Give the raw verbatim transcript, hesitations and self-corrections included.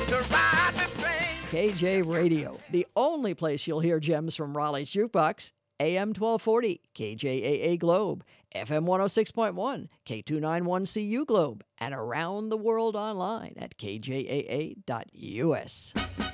to ride the train. K J Radio, the only place you'll hear gems from Raleigh's Jukebox. A M twelve forty, K J A A Globe, F M one oh six point one, K two ninety-one C U Globe, and around the world online at K J A A dot U S.